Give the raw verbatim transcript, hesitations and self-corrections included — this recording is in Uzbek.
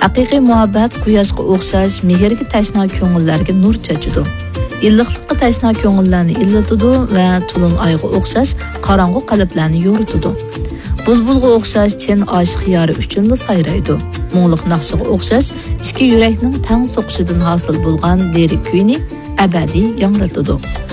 Haqiqiy muhabbat quyoshga o'xshash mehrga tashna ko'ngillarga nur chachidi. Illiqlikqa tashna ko'ngillarni illatidi va to'lin oyga o'xshash qorong'u qalblarni yoritidi. Bulbulga o'xshash chin oshiq yori uchun sayraydi. Mo'liq naqshiga o'xshash ikki yurakning tang so'qishidan hosil bo'lgan lirik kuyni abadiy yangratidi.